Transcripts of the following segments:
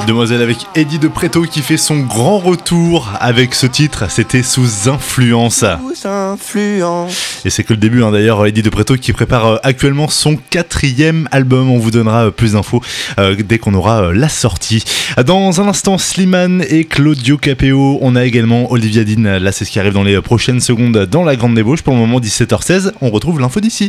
Demoiselle avec Eddie de Pretto qui fait son grand retour avec ce titre, c'était Sous Influence. Et c'est que le début d'ailleurs, Eddie de Pretto qui prépare actuellement son 4e album, on vous donnera plus d'infos dès qu'on aura la sortie. Dans un instant, Slimane et Claudio Capéo, on a également Olivia Dean, là c'est ce qui arrive dans les prochaines secondes dans la Grande Débauche. Pour le moment 17h16, on retrouve l'info d'ici.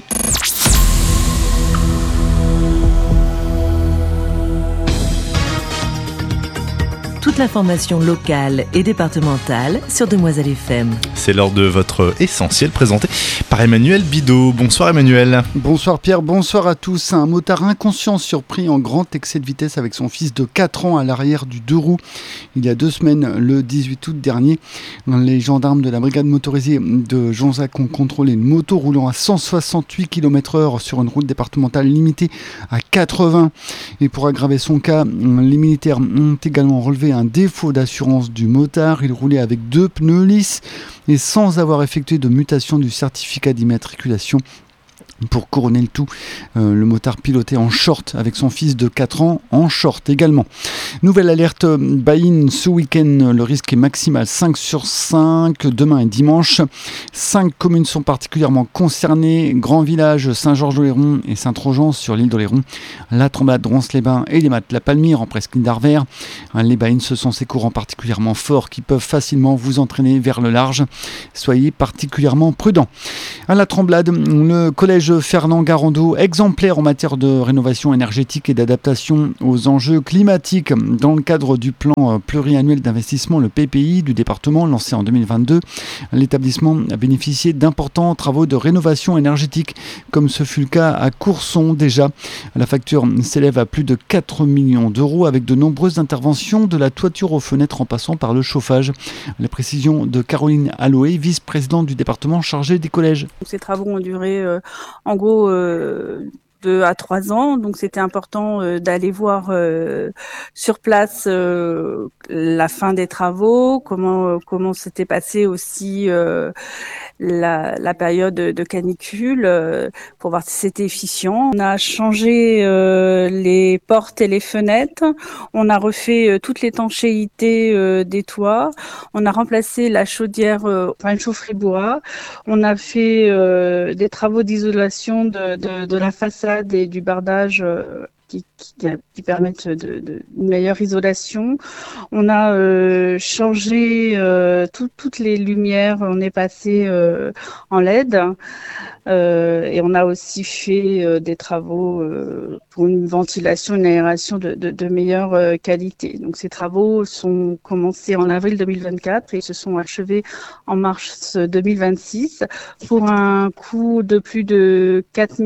Toute l'information locale et départementale sur Demoiselle FM. C'est l'heure de votre essentiel présenté par Emmanuel Bidot. Bonsoir Emmanuel. Bonsoir Pierre, bonsoir à tous. Un motard inconscient surpris en grand excès de vitesse avec son fils de 4 ans à l'arrière du 2 roues. Il y a 2 semaines, le 18 août dernier, les gendarmes de la brigade motorisée de Jonzac ont contrôlé une moto roulant à 168 km/h sur une route départementale limitée à 80. Et pour aggraver son cas, les militaires ont également relevé un défaut d'assurance du motard. Il roulait avec 2 pneus lisses et sans avoir effectué de mutation du certificat d'immatriculation. Pour couronner le tout, le motard pilotait en short avec son fils de 4 ans en short également. Nouvelle alerte buy-in ce week-end, le risque est maximal 5 sur 5, demain et dimanche. 5 communes sont particulièrement concernées, Grand Village, Saint-Georges-d'Oléron et Saint-Trojan sur l'île d'Oléron, La Tromblade, Dronces-les-Bains et les Mattes, la Palmyre en presqu'île d'Arvers. Les buy-in, ce sont ces courants particulièrement forts qui peuvent facilement vous entraîner vers le large. Soyez particulièrement prudents. À La Tromblade, le collège Fernand Garando, exemplaire en matière de rénovation énergétique et d'adaptation aux enjeux climatiques dans le cadre du plan pluriannuel d'investissement, le PPI du département lancé en 2022. L'établissement a bénéficié d'importants travaux de rénovation énergétique, comme ce fut le cas à Courson déjà. La facture s'élève à plus de 4 millions d'euros avec de nombreuses interventions de la toiture aux fenêtres en passant par le chauffage. Les précisions de Caroline Alloé, vice-présidente du département chargée des collèges. Ces travaux ont duré en gros 2 à 3 ans, donc c'était important d'aller voir sur place la fin des travaux, comment s'était passé aussi la période de canicule pour voir si c'était efficient. On a changé les portes et les fenêtres, on a refait toute l'étanchéité des toits, on a remplacé la chaudière par une chaufferie bois, on a fait des travaux d'isolation de la façade et du bardage qui permettent une meilleure isolation. On a changé toutes les lumières, on est passé en LED et on a aussi fait des travaux pour une ventilation, une aération de meilleure qualité. Donc ces travaux sont commencés en avril 2024 et se sont achevés en mars 2026 pour un coût de plus de 4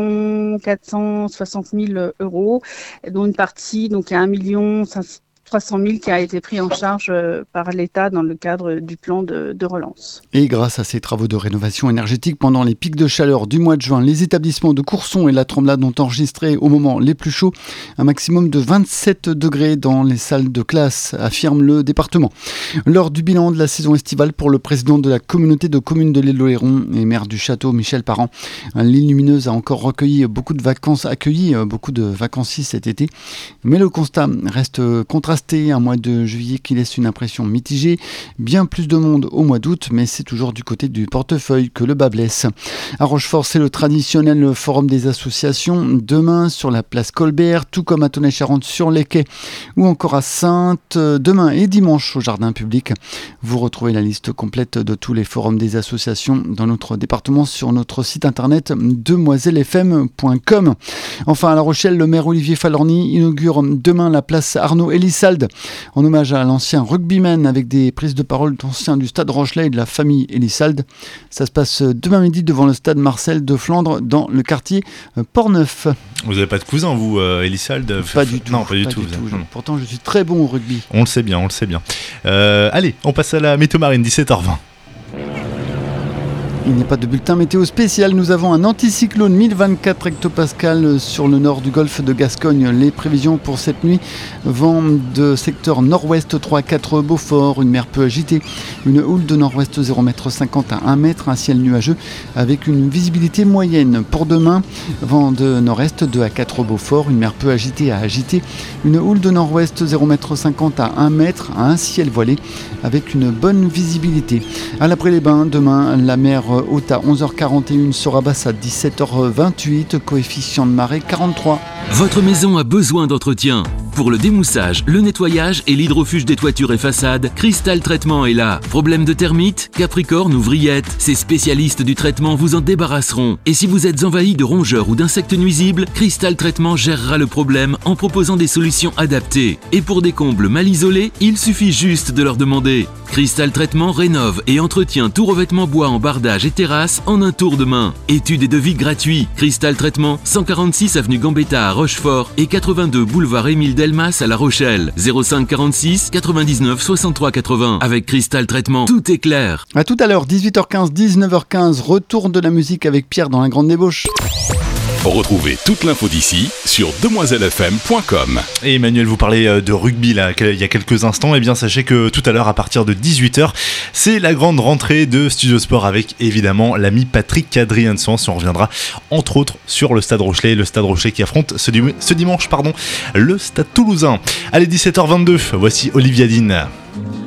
460 000 euros, dont une partie, donc à 1 300 000 qui a été pris en charge par l'État dans le cadre du plan de relance. Et grâce à ces travaux de rénovation énergétique pendant les pics de chaleur du mois de juin, les établissements de Courson et La Tromblade ont enregistré au moment les plus chauds un maximum de 27 degrés dans les salles de classe, affirme le département. Lors du bilan de la saison estivale pour le président de la communauté de communes de l'île d'Oléron et maire du château, Michel Parent, l'île lumineuse a encore accueilli beaucoup de vacanciers cet été, mais le constat reste contrasté. Un mois de juillet qui laisse une impression mitigée, bien plus de monde au mois d'août, mais c'est toujours du côté du portefeuille que le bas blesse. À Rochefort, c'est le traditionnel forum des associations, demain sur la place Colbert, tout comme à Tonnet-Charente sur les quais, ou encore à Saintes, demain et dimanche au jardin public. Vous retrouvez la liste complète de tous les forums des associations dans notre département sur notre site internet demoisellefm.com. Enfin à La Rochelle, le maire Olivier Falorni inaugure demain la place Arnaud Elissalde en hommage à l'ancien rugbyman avec des prises de parole d'anciens du stade Rochelet et de la famille Elissalde. Ça se passe demain midi devant le stade Marcel de Flandre dans le quartier Port-Neuf. Vous n'avez pas de cousin vous, Elissalde? Pas du tout. Non, pas du tout. Pourtant je suis très bon au rugby. On le sait bien. Allez, on passe à la météo marine, 17h20. Il n'y a pas de bulletin météo spécial. Nous avons un anticyclone 1024 hectopascales sur le nord du golfe de Gascogne. Les prévisions pour cette nuit, vent de secteur nord-ouest 3 à 4 Beaufort, une mer peu agitée, une houle de nord-ouest 0,50 m à 1 m, un ciel nuageux avec une visibilité moyenne. Pour demain, vent de nord-est 2 à 4 Beaufort, une mer peu agitée à agitée, une houle de nord-ouest 0,50 m à 1 m, un ciel voilé avec une bonne visibilité. À l'Après-les-Bains, demain, la mer haute à 11h41 sera basse à 17h28, coefficient de marée 43. Votre maison a besoin d'entretien. Pour le démoussage, le nettoyage et l'hydrofuge des toitures et façades, Cristal Traitement est là. Problème de termites, capricorne ou vrillettes, ces spécialistes du traitement vous en débarrasseront. Et si vous êtes envahi de rongeurs ou d'insectes nuisibles, Cristal Traitement gérera le problème en proposant des solutions adaptées. Et pour des combles mal isolés, il suffit juste de leur demander. Cristal Traitement rénove et entretient tout revêtement bois en bardage et terrasse en un tour de main. Études et devis gratuits. Cristal Traitement, 146 avenue Gambetta à Rochefort et 82 boulevard Émile Delmas à La Rochelle. 05 46 99 63 80. Avec Cristal Traitement, tout est clair. À tout à l'heure, 18h15, 19h15, retour de la musique avec Pierre dans la Grande Débauche. Retrouvez toute l'info d'ici sur demoiselefm.com. Et Emmanuel, vous parlez de rugby là, il y a quelques instants. Eh bien, sachez que tout à l'heure, à partir de 18h, c'est la grande rentrée de Studio Sport avec évidemment l'ami Patrick Adriansson. On reviendra entre autres sur le Stade Rochelais qui affronte ce dimanche le Stade Toulousain. Allez, 17h22, voici Olivia Dean.